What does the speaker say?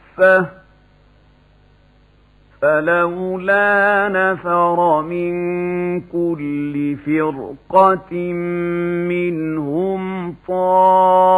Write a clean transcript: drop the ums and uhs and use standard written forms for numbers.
كَافَّةً فلولا نفر من كل فرقة منهم طائفة